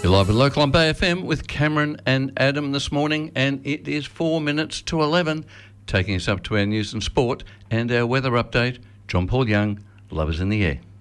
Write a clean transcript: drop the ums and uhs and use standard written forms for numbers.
You're live with Local on Bay FM with Cameron and Adam this morning, and it is 4 minutes to 11, taking us up to our news and sport and our weather update. John Paul Young, Lovers in the Air.